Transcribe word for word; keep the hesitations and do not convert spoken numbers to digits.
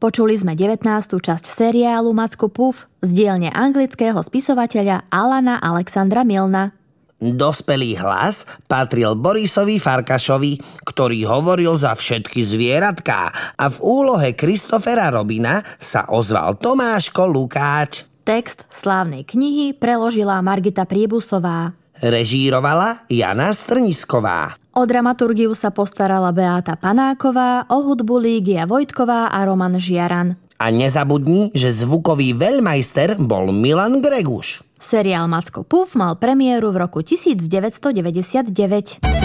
Počuli sme devätnástu časť seriálu Macko Puff z dielne anglického spisovateľa Alana Alexandra Milna. Dospelý hlas patril Borisovi Farkašovi, ktorý hovoril za všetky zvieratká, a v úlohe Christophera Robina sa ozval Tomáško Lukáč. Text slávnej knihy preložila Margita Priebusová. Režírovala Jana Strnisková. O dramaturgiu sa postarala Beáta Panáková, o hudbu Lígia Vojtková a Roman Žiaran. A nezabudni, že zvukový veľmajster bol Milan Greguš. Seriál Macko Puff mal premiéru v roku devätnásť deväťdesiatdeväť.